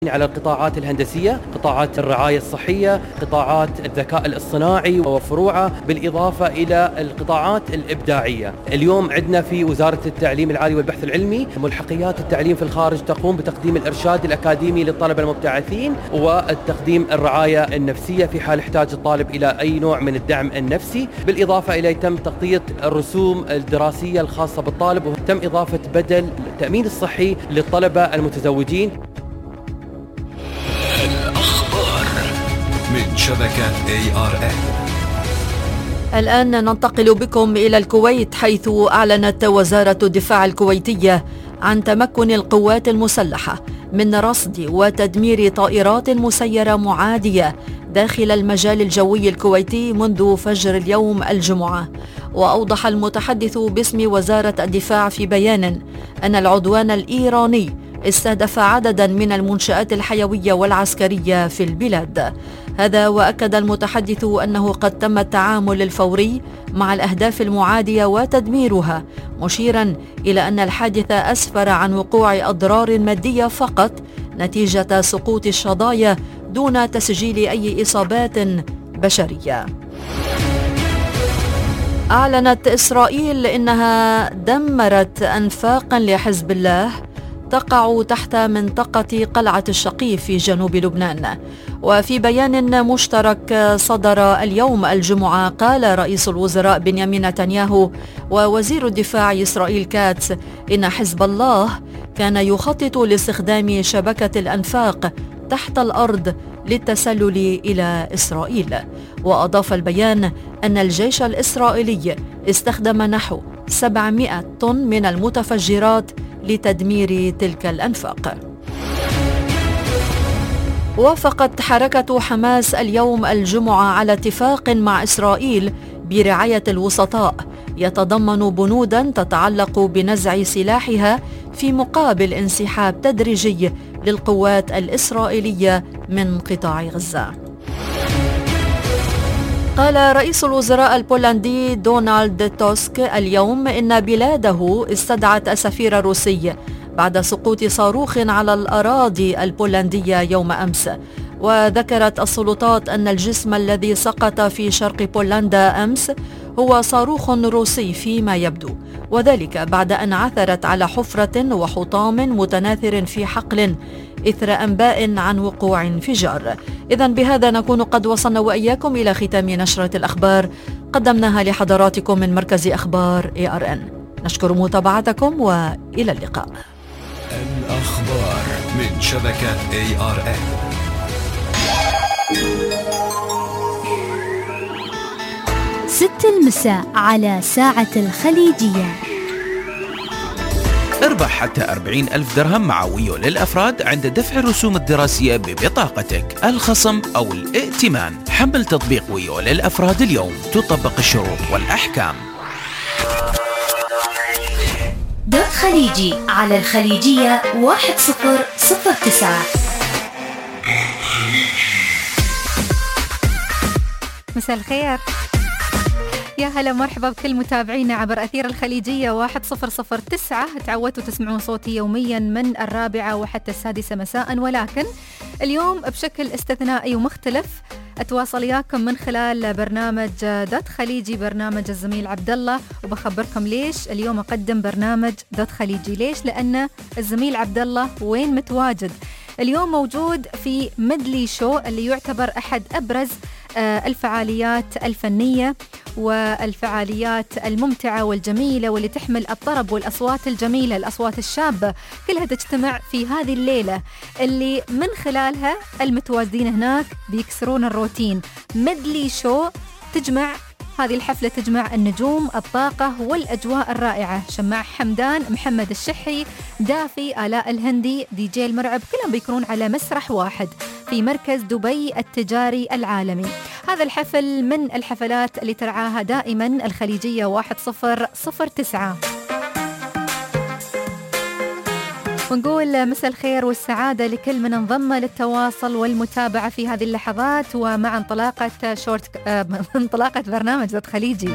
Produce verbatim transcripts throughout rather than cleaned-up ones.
على القطاعات الهندسية، قطاعات الرعاية الصحية، قطاعات الذكاء الاصطناعي وفروعه، بالإضافة إلى القطاعات الإبداعية. اليوم عندنا في وزارة التعليم العالي والبحث العلمي ملحقيات التعليم في الخارج تقوم بتقديم الإرشاد الأكاديمي للطلبة المبتعثين وتقديم الرعاية النفسية في حال احتاج الطالب إلى أي نوع من الدعم النفسي، بالإضافة إلى تم تغطية الرسوم الدراسية الخاصة بالطالب، وتم إضافة بدل التأمين الصحي للطلبة المتزوجين. الأخبار من شبكة إيه آر إن. الآن ننتقل بكم إلى الكويت، حيث أعلنت وزارة الدفاع الكويتية عن تمكن القوات المسلحة من رصد وتدمير طائرات مسيرة معادية داخل المجال الجوي الكويتي منذ فجر اليوم الجمعة. وأوضح المتحدث باسم وزارة الدفاع في بيان أن العدوان الإيراني استهدف عددا من المنشآت الحيوية والعسكرية في البلاد. هذا وأكد المتحدث أنه قد تم التعامل الفوري مع الأهداف المعادية وتدميرها، مشيرا إلى أن الحادث أسفر عن وقوع أضرار مادية فقط نتيجة سقوط الشظايا دون تسجيل أي إصابات بشرية. أعلنت إسرائيل إنها دمرت أنفاقا لحزب الله تقع تحت منطقة قلعة الشقيف في جنوب لبنان. وفي بيان مشترك صدر اليوم الجمعة قال رئيس الوزراء بنيامين نتنياهو ووزير الدفاع إسرائيل كاتس إن حزب الله كان يخطط لاستخدام شبكة الأنفاق تحت الأرض للتسلل إلى إسرائيل. وأضاف البيان أن الجيش الإسرائيلي استخدم نحو سبعمائة طن من المتفجرات لتدمير تلك الأنفاق. وافقت حركة حماس اليوم الجمعة على اتفاق مع إسرائيل برعاية الوسطاء يتضمن بنودا تتعلق بنزع سلاحها في مقابل انسحاب تدريجي للقوات الإسرائيلية من قطاع غزة. قال رئيس الوزراء البولندي دونالد توسك اليوم إن بلاده استدعت السفير الروسي بعد سقوط صاروخ على الأراضي البولندية يوم أمس. وذكرت السلطات أن الجسم الذي سقط في شرق بولندا أمس هو صاروخ روسي فيما يبدو، وذلك بعد أن عثرت على حفرة وحطام متناثر في حقل إثر أنباء عن وقوع انفجار. إذن بهذا نكون قد وصلنا وإياكم إلى ختام نشرة الأخبار قدمناها لحضراتكم من مركز أخبار إيه آر إن. نشكر متابعتكم وإلى اللقاء. الأخبار من شبكة إيه آر إن. ست المساء على ساعة الخليجية. اربح حتى أربعين ألف درهم مع ويو للأفراد عند دفع الرسوم الدراسية ببطاقتك، الخصم أو الائتمان. حمل تطبيق ويو للأفراد اليوم، تطبق الشروط والأحكام. دوت خليجي على الخليجية واحد صفر صفر تسعة. مساء الخير، يا هلا مرحبا بكل متابعينا عبر أثير الخليجية واحد صفر صفر تسعة. تعودتوا تسمعون صوتي يوميا من الرابعة وحتى السادسة مساء، ولكن اليوم بشكل استثنائي ومختلف أتواصل وياكم من خلال برنامج دوت خليجي، برنامج الزميل عبد الله. وبخبركم ليش اليوم أقدم برنامج دوت خليجي. ليش؟ لأن الزميل عبد الله وين متواجد؟ اليوم موجود في ميدلي شو، اللي يعتبر أحد أبرز الفعاليات الفنية والفعاليات الممتعة والجميلة واللي تحمل الطرب والأصوات الجميلة، الأصوات الشابة، كلها تجتمع في هذه الليلة اللي من خلالها المتواجدين هناك بيكسرون الروتين. ميدلي شو تجمع هذه الحفلة، تجمع النجوم، الطاقة والأجواء الرائعة. شماع حمدان، محمد الشحي، دافي، آلاء الهندي، دي جي المرعب، كلهم بيكونون على مسرح واحد في مركز دبي التجاري العالمي. هذا الحفل من الحفلات اللي ترعاها دائما الخليجية واحد صفر صفر تسعة. ونقول مساء الخير والسعادة لكل من انضم للتواصل والمتابعة في هذه اللحظات ومع انطلاقة شورت انطلاقة برنامج دوت خليجي.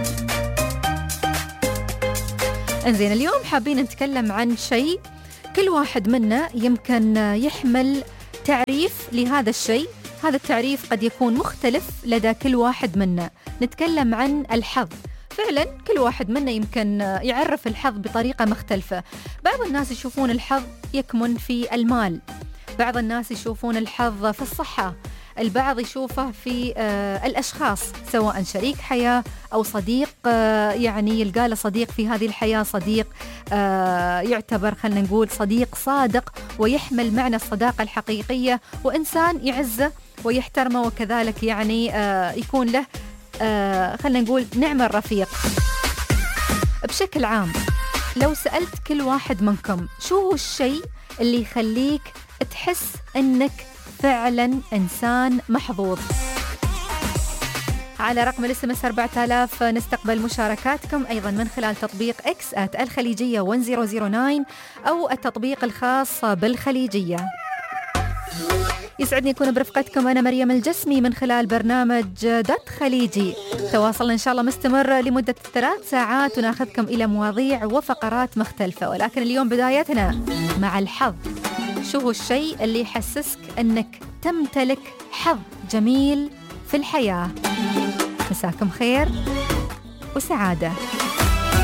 انزين، اليوم حابين نتكلم عن شيء كل واحد منا يمكن يحمل تعريف لهذا الشيء. هذا التعريف قد يكون مختلف لدى كل واحد منا. نتكلم عن الحظ. فعلا كل واحد منا يمكن يعرف الحظ بطريقة مختلفة. بعض الناس يشوفون الحظ يكمن في المال، بعض الناس يشوفون الحظ في الصحة، البعض يشوفه في آه الأشخاص، سواء شريك حياة أو صديق، آه يعني يلقى له صديق في هذه الحياة، صديق آه يعتبر خلنا نقول صديق صادق ويحمل معنى الصداقة الحقيقية، وإنسان يعزه ويحترمه، وكذلك يعني آه يكون له آه خلنا نقول نعم الرفيق. بشكل عام لو سألت كل واحد منكم شو هو الشيء اللي يخليك تحس أنك فعلا إنسان محظوظ، على رقم الاس ام اس أربعة آلاف نستقبل مشاركاتكم أيضا من خلال تطبيق إكس آت الخليجية واحد صفر صفر تسعة أو التطبيق الخاص بالخليجية. يسعدني أكون برفقتكم أنا مريم الجسمي من خلال برنامج دات خليجي. تواصلنا إن شاء الله مستمر لمدة ثلاث ساعات وناخذكم إلى مواضيع وفقرات مختلفة، ولكن اليوم بدايتنا مع الحظ. شو هو الشيء اللي يحسسك أنك تمتلك حظ جميل في الحياة؟ مساكم خير وسعادة.